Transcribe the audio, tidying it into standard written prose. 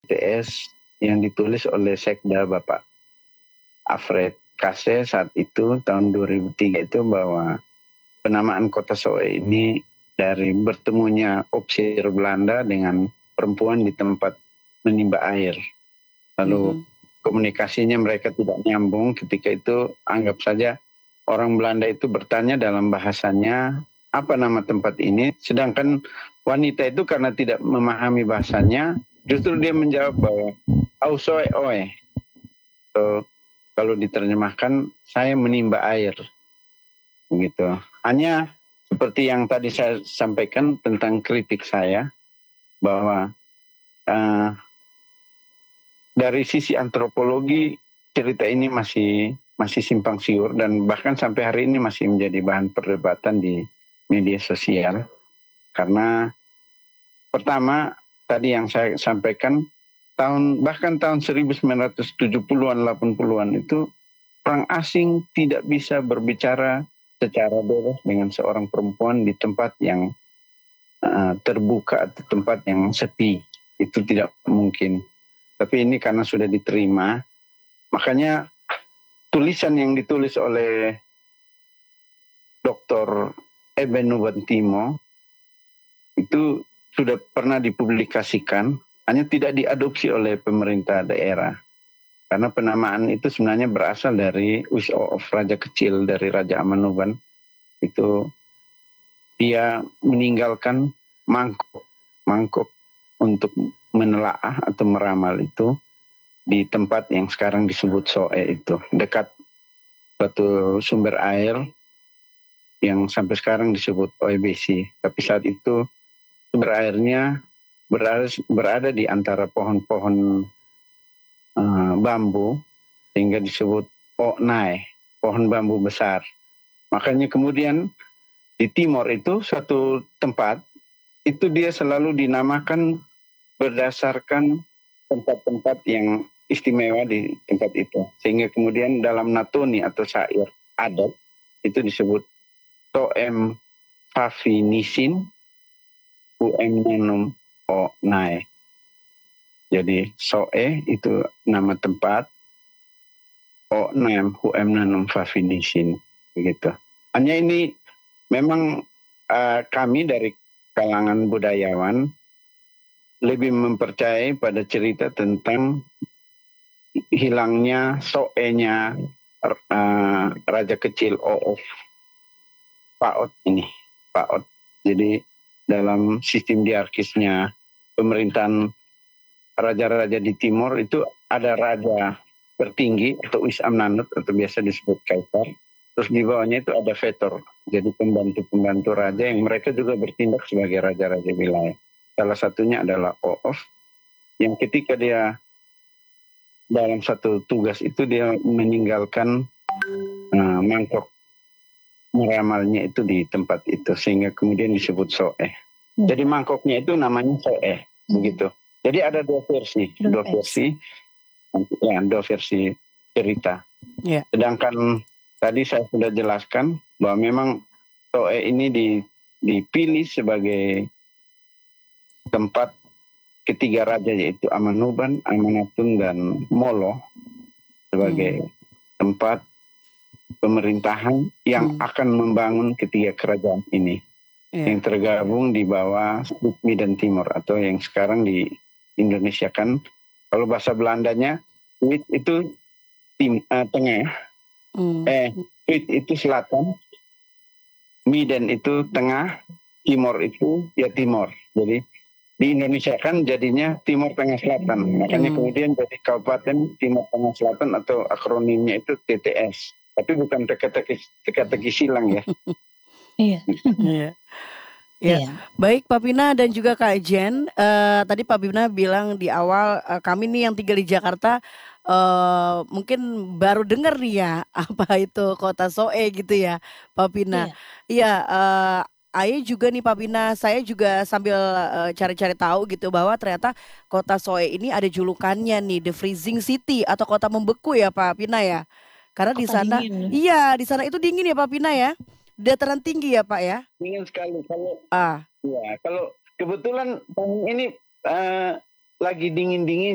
TS yang ditulis oleh Sekda Bapak Alfred Kase saat itu tahun 2003 itu bahwa penamaan kota Soe ini dari bertemunya opsir Belanda dengan perempuan di tempat menimba air. Lalu komunikasinya mereka tidak nyambung, ketika itu anggap saja orang Belanda itu bertanya dalam bahasanya apa nama tempat ini, sedangkan wanita itu karena tidak memahami bahasanya justru dia menjawab bahwa au soe oe. So, kalau diterjemahkan saya menimba air begitu. Hanya seperti yang tadi saya sampaikan tentang kritik saya bahwa dari sisi antropologi cerita ini masih simpang siur dan bahkan sampai hari ini masih menjadi bahan perdebatan di media sosial. Karena pertama tadi yang saya sampaikan bahkan tahun 1970-an 80-an itu orang asing tidak bisa berbicara secara bebas dengan seorang perempuan di tempat yang terbuka atau tempat yang sepi. Itu tidak mungkin. Tapi ini karena sudah diterima, makanya tulisan yang ditulis oleh Dr. Eben Nubantimo itu sudah pernah dipublikasikan, hanya tidak diadopsi oleh pemerintah daerah. Karena penamaan itu sebenarnya berasal dari Wis'o'of, raja kecil dari Raja Amanoban. Itu dia meninggalkan mangkok untuk menelaah atau meramal itu di tempat yang sekarang disebut Soe itu, dekat suatu sumber air yang sampai sekarang disebut OEBC. Tapi saat itu sumber airnya berada di antara pohon-pohon bambu, sehingga disebut Oknai, pohon bambu besar. Makanya kemudian di timur itu suatu tempat, itu dia selalu dinamakan berdasarkan tempat-tempat yang istimewa di tempat itu. Sehingga kemudian dalam natuni atau syair adat itu disebut Toem Favinisin Uem Nanum Oknai. Jadi Soe itu nama tempat, Oknam Huem Nanum Favinisin, begitu. Hanya ini memang kami dari kalangan budayawan lebih mempercayai pada cerita tentang hilangnya Soe-nya raja kecil Oof Paot ini, Paot. Jadi dalam sistem diarkisnya pemerintahan raja-raja di timur itu ada raja tertinggi atau Is-Amnanut atau biasa disebut kaisar. Terus di bawahnya itu ada vetor, jadi pembantu-pembantu raja yang mereka juga bertindak sebagai raja-raja wilayah. Salah satunya adalah Oof, yang ketika dia dalam satu tugas itu dia meninggalkan mangkok meramalnya itu di tempat itu, sehingga kemudian disebut Soe. Jadi mangkoknya itu namanya Soe, begitu. Jadi ada dua versi cerita. Yeah. Sedangkan tadi saya sudah jelaskan bahwa memang Soe ini dipilih sebagai tempat ketiga raja, yaitu Amanoban, Amanatun, dan Molo sebagai tempat pemerintahan yang akan membangun ketiga kerajaan ini yang tergabung di bawah Bukmi dan Timur, atau yang sekarang di Indonesia kan kalau bahasa Belandanya Wit itu tengah, Wit itu selatan, Miden itu tengah, Timor itu ya timur. Jadi di Indonesia kan jadinya Timur Tengah Selatan. Makanya kemudian jadi Kabupaten Timur Tengah Selatan atau akronimnya itu TTS. Tapi bukan teka-teki silang ya. Iya. Ya, baik Pak Pina dan juga Kak Jen. Tadi Pak Pina bilang di awal kami nih yang tinggal di Jakarta mungkin baru dengar nih ya apa itu kota Soe gitu ya, Pak Pina. Iya. Aye juga nih Pak Pina, saya juga sambil cari-cari tahu gitu bahwa ternyata kota Soe ini ada julukannya nih, The Freezing City atau kota membeku ya Pak Pina ya. Karena di sana, di sana itu dingin ya Pak Pina ya, dataran tinggi ya Pak ya. Dingin sekali kalau kebetulan tahun ini lagi dingin-dingin.